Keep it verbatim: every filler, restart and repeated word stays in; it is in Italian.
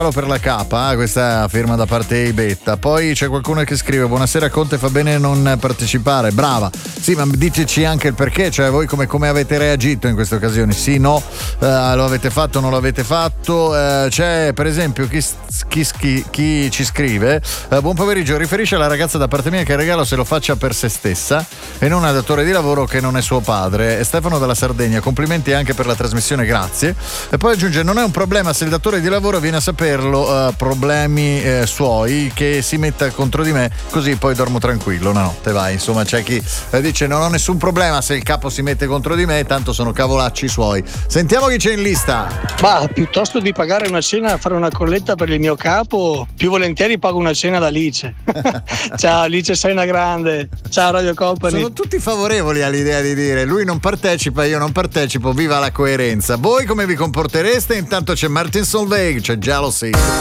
per la capa, questa firma da parte di Betta. Poi c'è qualcuno che scrive: buonasera Conte, fa bene non partecipare. Brava, sì, ma diteci anche il perché, cioè voi come, come avete reagito in queste occasioni? Sì, no, uh, lo avete fatto, non lo avete fatto? Uh, c'è per esempio chi, chi, chi, chi ci scrive: uh, buon pomeriggio, riferisce alla ragazza da parte mia che il regalo se lo faccia per se stessa e non al datore di lavoro che non è suo padre. E Stefano dalla Sardegna: complimenti anche per la trasmissione, grazie. E poi aggiunge: non è un problema se il datore di lavoro viene a sapere Uh, problemi eh, suoi, che si metta contro di me, così poi dormo tranquillo una notte, vai. Insomma, c'è chi eh, dice non ho nessun problema se il capo si mette contro di me, tanto sono cavolacci suoi. Sentiamo chi c'è in lista. Ma piuttosto di pagare una cena, fare una colletta per il mio capo, più volentieri pago una cena da Alice. Ciao Alice, sei una grande. Ciao Radio Company. Sono tutti favorevoli all'idea di dire lui non partecipa, io non partecipo, viva la coerenza. Voi come vi comportereste? Intanto c'è Martin Solveig, c'è Jealousy.